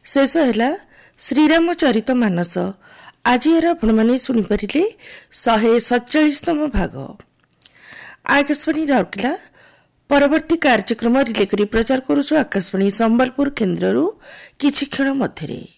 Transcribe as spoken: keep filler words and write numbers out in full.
शेष है श्रीरामचरित मानस। आज यार आपण मैंने शुणिपारे शहे सतचाशतम भाग। आकाशवाणी राउरकेला परवर्ती कार्यक्रम रिले करी प्रचार करुछु आकाशवाणी संबलपुर केन्द्र किछि क्षण मध्यरे।